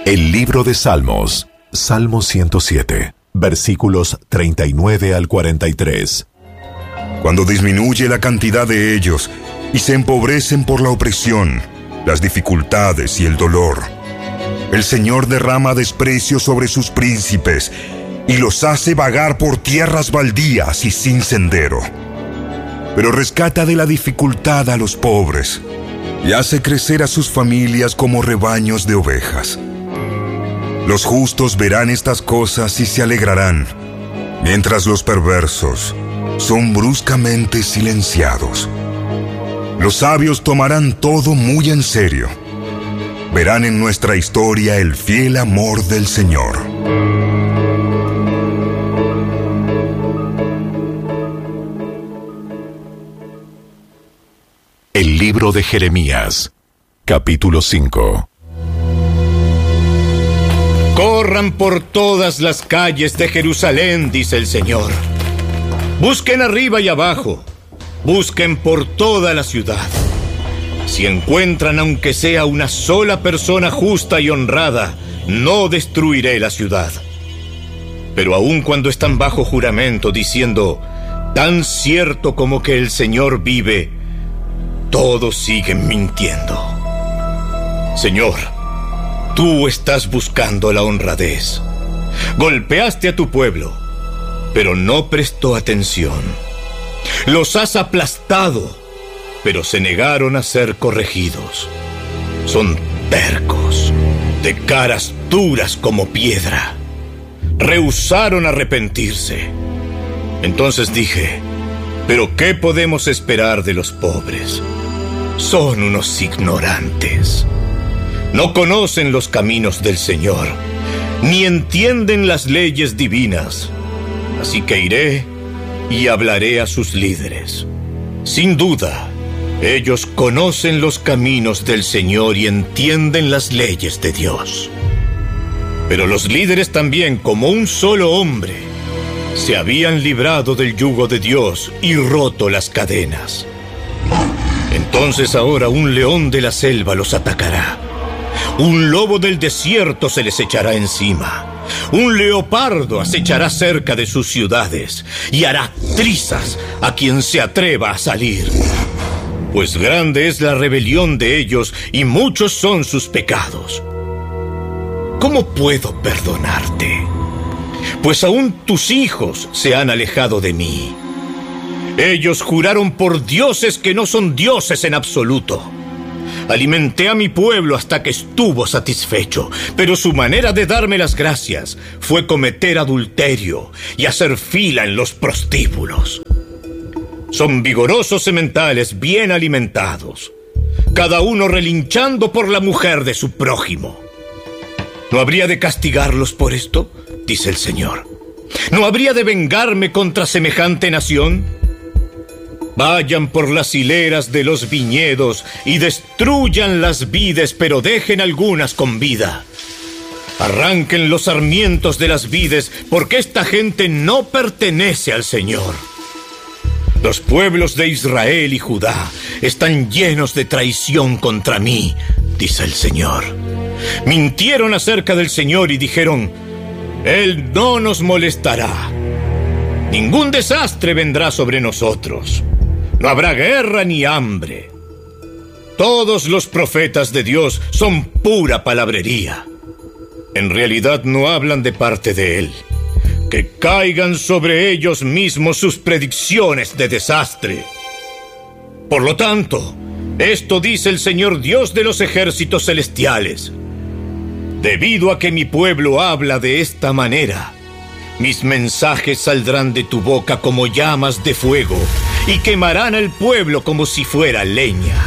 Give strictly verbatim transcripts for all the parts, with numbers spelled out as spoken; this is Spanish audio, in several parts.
El libro de Salmos, Salmo ciento siete, versículos treinta y nueve al cuarenta y tres. Cuando disminuye la cantidad de ellos y se empobrecen por la opresión, las dificultades y el dolor, el Señor derrama desprecio sobre sus príncipes y los hace vagar por tierras baldías y sin sendero. Pero rescata de la dificultad a los pobres y hace crecer a sus familias como rebaños de ovejas. Los justos verán estas cosas y se alegrarán, mientras los perversos son bruscamente silenciados. Los sabios tomarán todo muy en serio. Verán en nuestra historia el fiel amor del Señor. El libro de Jeremías, capítulo cinco. Corran por todas las calles de Jerusalén, dice el Señor. Busquen arriba y abajo. Busquen por toda la ciudad. Si encuentran aunque sea una sola persona justa y honrada, no destruiré la ciudad. Pero aun cuando están bajo juramento diciendo, tan cierto como que el Señor vive, todos siguen mintiendo. Señor, tú estás buscando la honradez. Golpeaste a tu pueblo, pero no prestó atención. Los has aplastado, pero se negaron a ser corregidos. Son tercos, de caras duras como piedra. Rehusaron arrepentirse. Entonces dije, ¿pero qué podemos esperar de los pobres? Son unos ignorantes. No conocen los caminos del Señor, ni entienden las leyes divinas. Así que iré y hablaré a sus líderes. Sin duda, ellos conocen los caminos del Señor y entienden las leyes de Dios. Pero los líderes también, como un solo hombre, se habían librado del yugo de Dios y roto las cadenas. Entonces ahora un león de la selva los atacará. Un lobo del desierto se les echará encima. Un leopardo acechará cerca de sus ciudades y hará trizas a quien se atreva a salir. Pues grande es la rebelión de ellos y muchos son sus pecados. ¿Cómo puedo perdonarte? Pues aún tus hijos se han alejado de mí. Ellos juraron por dioses que no son dioses en absoluto. Alimenté a mi pueblo hasta que estuvo satisfecho, pero su manera de darme las gracias fue cometer adulterio y hacer fila en los prostíbulos. Son vigorosos sementales bien alimentados, cada uno relinchando por la mujer de su prójimo. ¿No habría de castigarlos por esto?, dice el Señor. ¿No habría de vengarme contra semejante nación? Vayan por las hileras de los viñedos y destruyan las vides, pero dejen algunas con vida. Arranquen los sarmientos de las vides, porque esta gente no pertenece al Señor. Los pueblos de Israel y Judá están llenos de traición contra mí, dice el Señor. Mintieron acerca del Señor y dijeron, Él no nos molestará. Ningún desastre vendrá sobre nosotros. No habrá guerra ni hambre. Todos los profetas de Dios son pura palabrería. En realidad no hablan de parte de Él. Que caigan sobre ellos mismos sus predicciones de desastre. Por lo tanto, esto dice el Señor Dios de los ejércitos celestiales. Debido a que mi pueblo habla de esta manera, mis mensajes saldrán de tu boca como llamas de fuego y quemarán al pueblo como si fuera leña.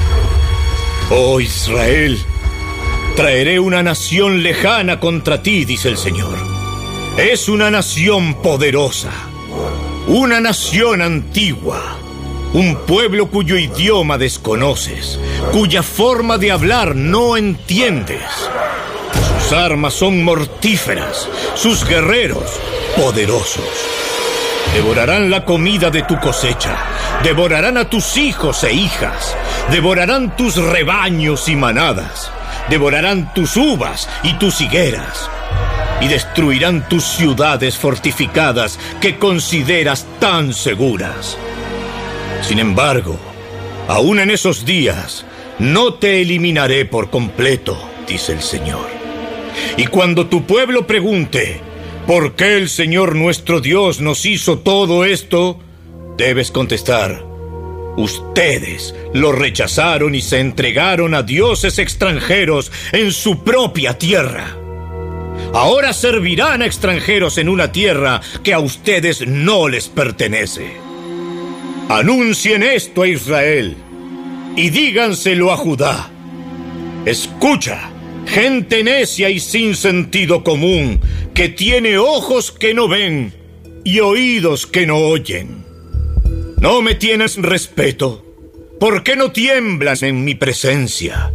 Oh Israel, traeré una nación lejana contra ti, dice el Señor. Es una nación poderosa, una nación antigua, un pueblo cuyo idioma desconoces, cuya forma de hablar no entiendes. Sus armas son mortíferas, sus guerreros poderosos. Devorarán la comida de tu cosecha, devorarán a tus hijos e hijas, devorarán tus rebaños y manadas, devorarán tus uvas y tus higueras, y destruirán tus ciudades fortificadas que consideras tan seguras. Sin embargo, aún en esos días, no te eliminaré por completo, dice el Señor. Y cuando tu pueblo pregunte, ¿por qué el Señor nuestro Dios nos hizo todo esto?, debes contestar: ustedes lo rechazaron y se entregaron a dioses extranjeros en su propia tierra. Ahora servirán a extranjeros en una tierra que a ustedes no les pertenece. Anuncien esto a Israel y díganselo a Judá. Escucha, gente necia y sin sentido común, que tiene ojos que no ven y oídos que no oyen. ¿No me tienes respeto? ¿Por qué no tiemblas en mi presencia?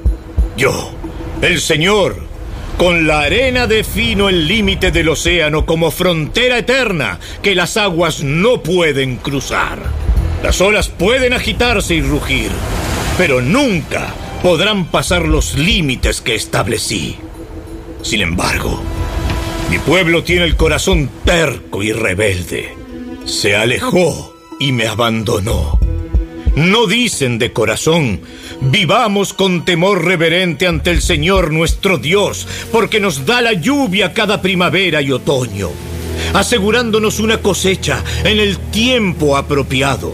Yo, el Señor, con la arena defino el límite del océano como frontera eterna que las aguas no pueden cruzar. Las olas pueden agitarse y rugir, pero nunca podrán pasar los límites que establecí. Sin embargo, mi pueblo tiene el corazón terco y rebelde. Se alejó y me abandonó. No dicen de corazón: vivamos con temor reverente ante el Señor nuestro Dios, porque nos da la lluvia cada primavera y otoño, asegurándonos una cosecha en el tiempo apropiado.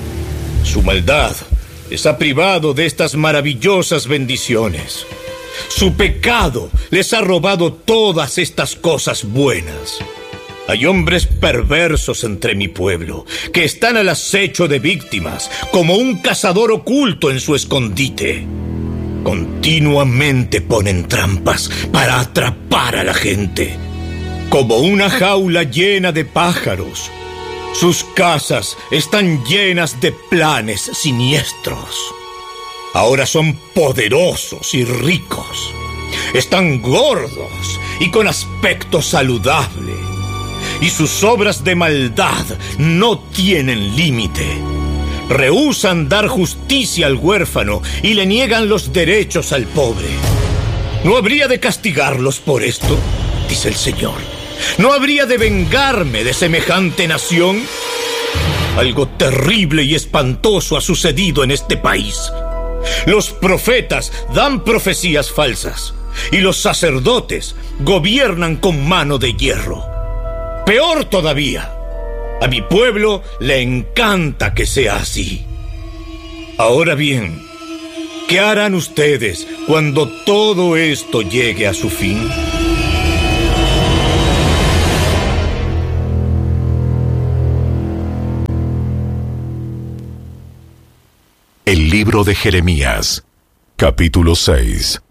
Su maldad les ha privado de estas maravillosas bendiciones. Su pecado les ha robado todas estas cosas buenas. Hay hombres perversos entre mi pueblo, que están al acecho de víctimas, como un cazador oculto en su escondite. Continuamente ponen trampas para atrapar a la gente, como una jaula llena de pájaros. Sus casas están llenas de planes siniestros. Ahora son poderosos y ricos. Están gordos y con aspecto saludable. Y sus obras de maldad no tienen límite. Rehúsan dar justicia al huérfano y le niegan los derechos al pobre. ¿No habría de castigarlos por esto?, dice el Señor. ¿No habría de vengarme de semejante nación? Algo terrible y espantoso ha sucedido en este país. Los profetas dan profecías falsas y los sacerdotes gobiernan con mano de hierro. Peor todavía, a mi pueblo le encanta que sea así. Ahora bien, ¿qué harán ustedes cuando todo esto llegue a su fin? El libro de Jeremías, capítulo seis.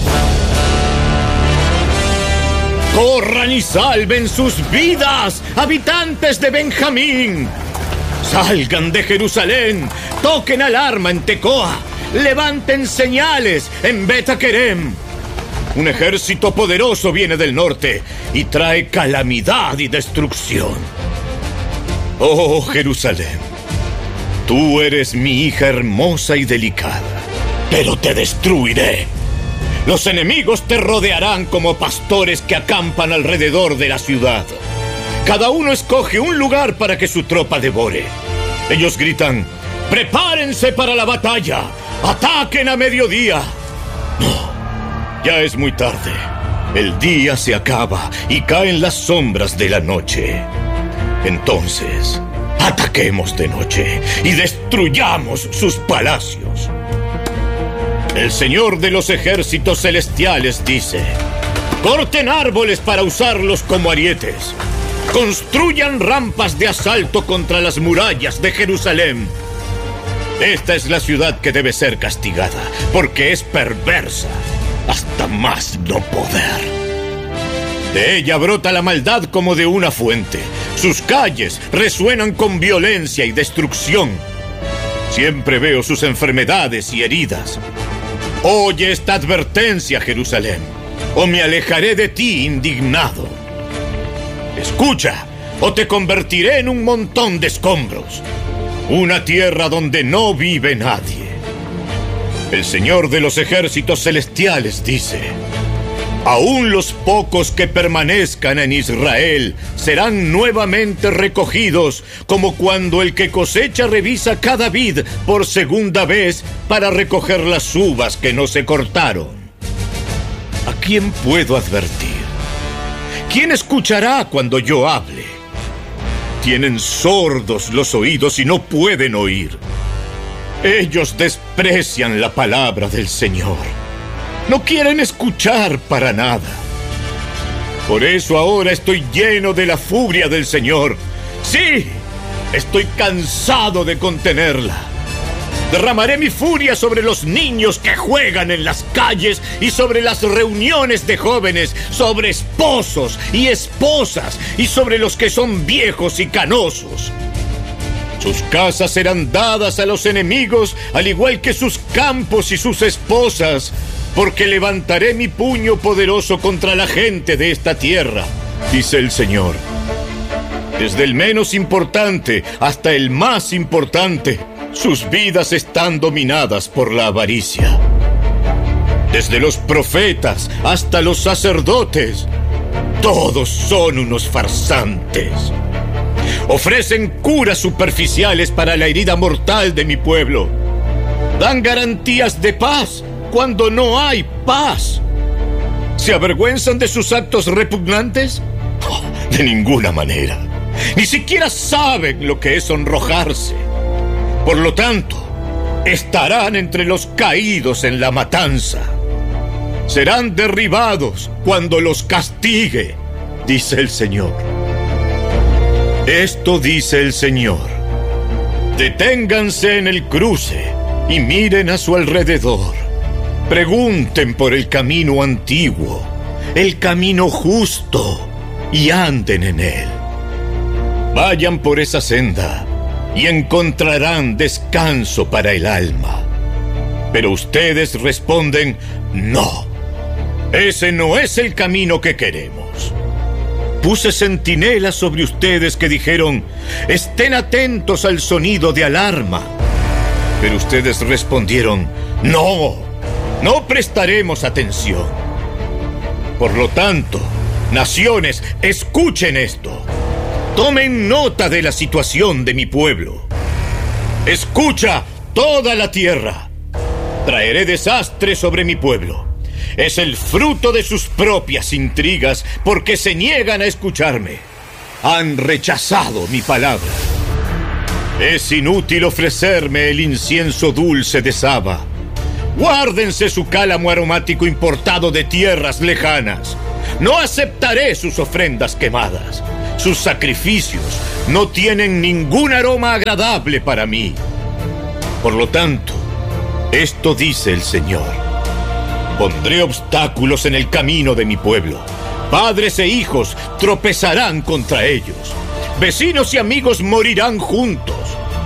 ¡Corran y salven sus vidas, habitantes de Benjamín! ¡Salgan de Jerusalén! ¡Toquen alarma en Tecoa! ¡Levanten señales en Bet-Hakerem! Un ejército poderoso viene del norte y trae calamidad y destrucción. ¡Oh, Jerusalén! Tú eres mi hija hermosa y delicada, pero te destruiré. Los enemigos te rodearán como pastores que acampan alrededor de la ciudad. Cada uno escoge un lugar para que su tropa devore. Ellos gritan: ¡prepárense para la batalla! ¡Ataquen a mediodía! No, ya es muy tarde. El día se acaba y caen las sombras de la noche. Entonces, ataquemos de noche y destruyamos sus palacios. El Señor de los ejércitos celestiales dice: corten árboles para usarlos como arietes. Construyan rampas de asalto contra las murallas de Jerusalén. Esta es la ciudad que debe ser castigada, porque es perversa hasta más no poder. De ella brota la maldad como de una fuente. Sus calles resuenan con violencia y destrucción. Siempre veo sus enfermedades y heridas. Oye esta advertencia, Jerusalén, o me alejaré de ti indignado. Escucha, o te convertiré en un montón de escombros, una tierra donde no vive nadie. El Señor de los ejércitos celestiales dice: aún los pocos que permanezcan en Israel serán nuevamente recogidos, como cuando el que cosecha revisa cada vid por segunda vez para recoger las uvas que no se cortaron. ¿A quién puedo advertir? ¿Quién escuchará cuando yo hable? Tienen sordos los oídos y no pueden oír. Ellos desprecian la palabra del Señor. No quieren escuchar para nada. Por eso ahora estoy lleno de la furia del Señor. Sí, estoy cansado de contenerla. Derramaré mi furia sobre los niños que juegan en las calles y sobre las reuniones de jóvenes, sobre esposos y esposas y sobre los que son viejos y canosos. Sus casas serán dadas a los enemigos, al igual que sus campos y sus esposas, porque levantaré mi puño poderoso contra la gente de esta tierra, dice el Señor. Desde el menos importante hasta el más importante, sus vidas están dominadas por la avaricia. Desde los profetas hasta los sacerdotes, todos son unos farsantes. Ofrecen curas superficiales para la herida mortal de mi pueblo. Dan garantías de paz cuando no hay paz. ¿Se avergüenzan de sus actos repugnantes? Oh, de ninguna manera. Ni siquiera saben lo que es sonrojarse. Por lo tanto, estarán entre los caídos en la matanza. Serán derribados cuando los castigue, dice el Señor. Esto dice el Señor: deténganse en el cruce y miren a su alrededor. Pregunten por el camino antiguo, el camino justo, y anden en él. Vayan por esa senda y encontrarán descanso para el alma. Pero ustedes responden: no, ese no es el camino que queremos. Puse centinelas sobre ustedes que dijeron: estén atentos al sonido de alarma. Pero ustedes respondieron: no, no prestaremos atención. Por lo tanto, naciones, escuchen esto. Tomen nota de la situación de mi pueblo. Escucha toda la tierra. Traeré desastre sobre mi pueblo. Es el fruto de sus propias intrigas, porque se niegan a escucharme. Han rechazado mi palabra. Es inútil ofrecerme el incienso dulce de Saba. Guárdense su cálamo aromático importado de tierras lejanas. No aceptaré sus ofrendas quemadas. Sus sacrificios no tienen ningún aroma agradable para mí. Por lo tanto, esto dice el Señor: pondré obstáculos en el camino de mi pueblo. Padres e hijos tropezarán contra ellos. Vecinos y amigos morirán juntos.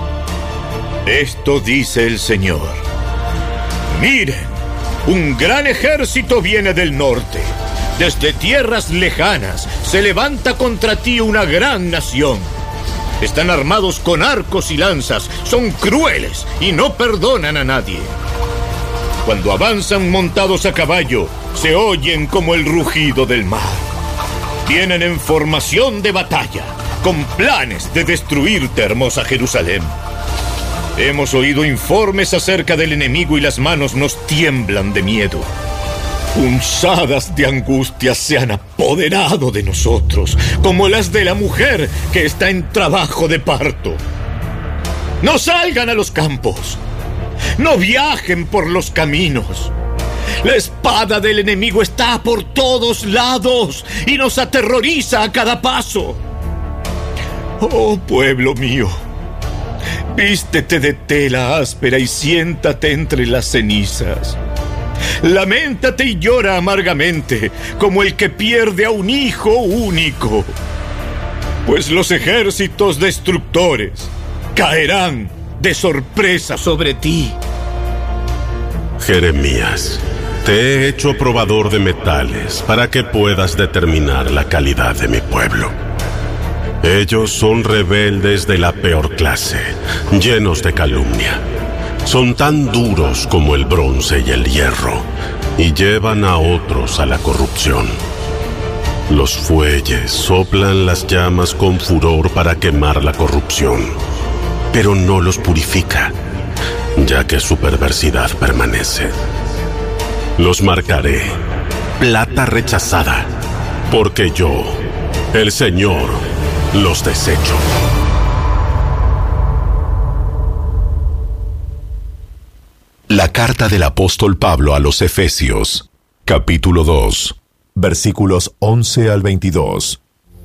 Esto dice el Señor: miren, un gran ejército viene del norte. Desde tierras lejanas se levanta contra ti una gran nación. Están armados con arcos y lanzas, son crueles y no perdonan a nadie. Cuando avanzan montados a caballo, se oyen como el rugido del mar. Vienen en formación de batalla, con planes de destruirte, hermosa Jerusalén. Hemos oído informes acerca del enemigo y las manos nos tiemblan de miedo. Punzadas de angustia se han apoderado de nosotros, como las de la mujer que está en trabajo de parto. No salgan a los campos. No viajen por los caminos. La espada del enemigo está por todos lados y nos aterroriza a cada paso. Oh, pueblo mío, vístete de tela áspera y siéntate entre las cenizas. Laméntate y llora amargamente, como el que pierde a un hijo único. Pues los ejércitos destructores caerán de sorpresa sobre ti. Jeremías, te he hecho probador de metales para que puedas determinar la calidad de mi pueblo. Ellos son rebeldes de la peor clase, llenos de calumnia. Son tan duros como el bronce y el hierro, y llevan a otros a la corrupción. Los fuelles soplan las llamas con furor para quemar la corrupción, pero no los purifica, ya que su perversidad permanece. Los marcaré, plata rechazada, porque yo, el Señor, los desecho. La carta del apóstol Pablo a los Efesios, capítulo dos, versículos once al veintidós.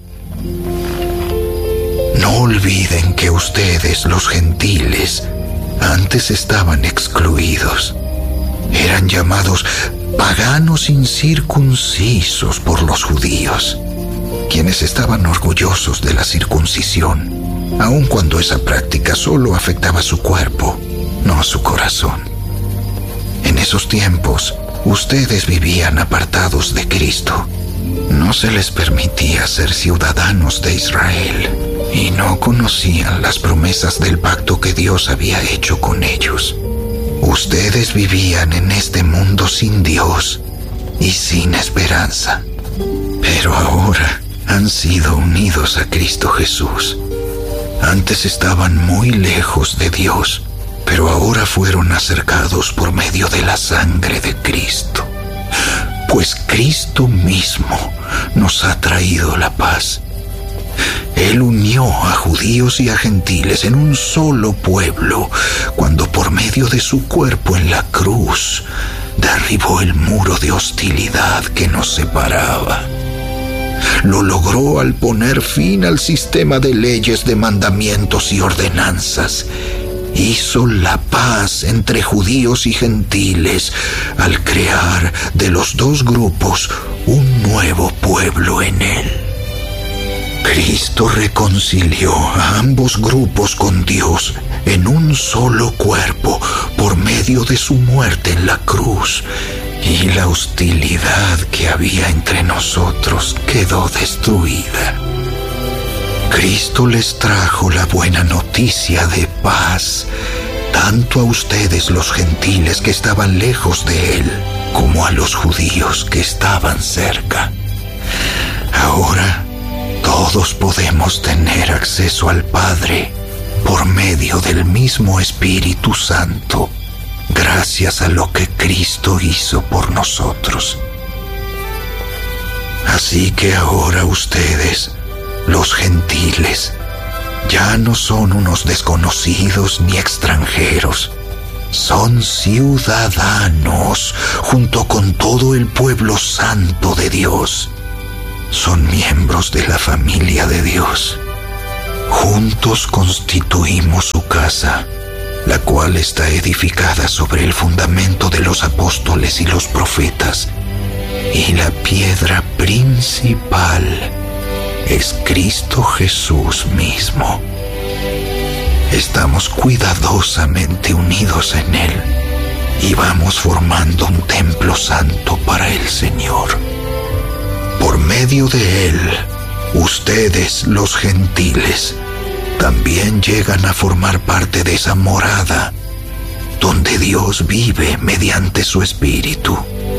No olviden que ustedes, los gentiles, antes estaban excluidos. Eran llamados paganos incircuncisos por los judíos, quienes estaban orgullosos de la circuncisión, aun cuando esa práctica solo afectaba su cuerpo, no su corazón. En esos tiempos, ustedes vivían apartados de Cristo. No se les permitía ser ciudadanos de Israel y no conocían las promesas del pacto que Dios había hecho con ellos. Ustedes vivían en este mundo sin Dios y sin esperanza. Pero ahora han sido unidos a Cristo Jesús. Antes estaban muy lejos de Dios, pero ahora fueron acercados por medio de la sangre de Cristo. Pues Cristo mismo nos ha traído la paz. Él unió a judíos y a gentiles en un solo pueblo, cuando por medio de su cuerpo en la cruz derribó el muro de hostilidad que nos separaba. Lo logró al poner fin al sistema de leyes, de mandamientos y ordenanzas. Hizo la paz entre judíos y gentiles al crear de los dos grupos un nuevo pueblo en él. Cristo reconcilió a ambos grupos con Dios en un solo cuerpo por medio de su muerte en la cruz, y la hostilidad que había entre nosotros quedó destruida. Cristo les trajo la buena noticia de paz, tanto a ustedes los gentiles que estaban lejos de Él, como a los judíos que estaban cerca. Ahora, todos podemos tener acceso al Padre por medio del mismo Espíritu Santo, gracias a lo que Cristo hizo por nosotros. Así que ahora ustedes, los gentiles, ya no son unos desconocidos ni extranjeros. Son ciudadanos junto con todo el pueblo santo de Dios. Son miembros de la familia de Dios. Juntos constituimos su casa, la cual está edificada sobre el fundamento de los apóstoles y los profetas. Y la piedra principal es Cristo Jesús mismo. Estamos cuidadosamente unidos en Él y vamos formando un templo santo para el Señor. Por medio de Él, ustedes, los gentiles, también llegan a formar parte de esa morada donde Dios vive mediante su Espíritu.